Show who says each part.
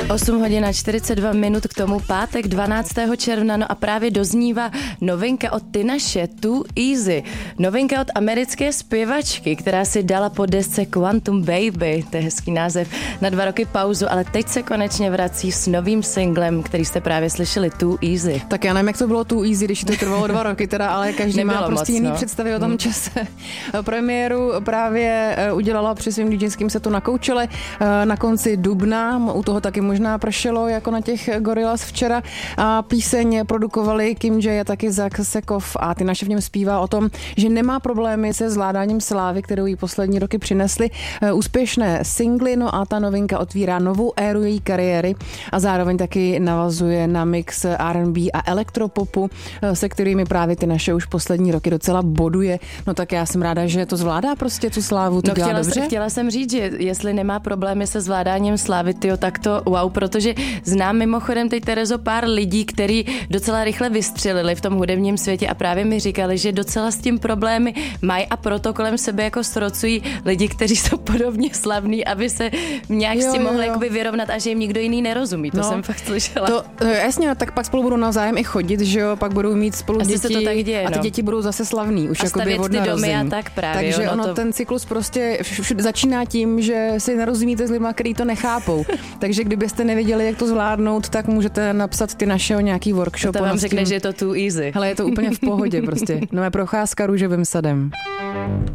Speaker 1: 8 hodin a 42 minut, k tomu pátek 12. června, no a právě doznívá novinka od Tinashe, Too Easy. Novinka od americké zpěvačky, která si dala po desce Quantum Baby, to je hezký název, na 2 roky pauzu, ale teď se konečně vrací s novým singlem, který jste právě slyšeli, Too Easy.
Speaker 2: Tak já nevím, jak to bylo Too Easy, když to trvalo 2 roky teda, ale každý má prostě jiný
Speaker 1: no.
Speaker 2: představy o tom čase. Premiéru právě udělala při svým DJským setu na Coachelle na konci dubna, u toho taky možná pršelo, jako na těch Gorillaz včera. A píseň produkovali Kim J a taky Zach Sekov a Tinashe v něm zpívá o tom, že nemá problémy se zvládáním slávy, kterou jí poslední roky přinesly úspěšné singly, no a ta novinka otvírá novou éru její kariéry a zároveň taky navazuje na mix R&B a elektropopu, se kterými právě Tinashe už poslední roky docela boduje. No tak já jsem ráda, že to zvládá prostě tu slávu, to dělá dobře.
Speaker 1: Chtěla jsem říct, že jestli nemá problémy se zvládáním slávy, tyjo, tak to wow, protože znám mimochodem teď, Terezo, pár lidí, kteří docela rychle vystřelili v tom hudebním světě a právě mi říkali, že docela s tím problémy mají a proto kolem sebe jako srocují lidi, kteří jsou podobně slavní, aby se nějak s tím mohli jakoby vyrovnat a že jim nikdo jiný nerozumí. To jsem fakt slyšela.
Speaker 2: To jasně, tak pak spolu budou navzájem i chodit, že jo, pak budou mít spolu
Speaker 1: asi
Speaker 2: děti
Speaker 1: se to tak děje,
Speaker 2: a ty děti budou zase slavný, už
Speaker 1: a
Speaker 2: jakoby od narození.
Speaker 1: Domy a tak právě.
Speaker 2: Takže ten cyklus prostě začíná tím, že si nerozumíte s lidma, kteří to nechápou. Takže kdybyste nevěděli, jak to zvládnout, tak můžete napsat Tinasheho nějaký workshop.
Speaker 1: To vám řekne, že je to too easy.
Speaker 2: Hele, je to úplně v pohodě prostě. Nové procházka růžovým sadem.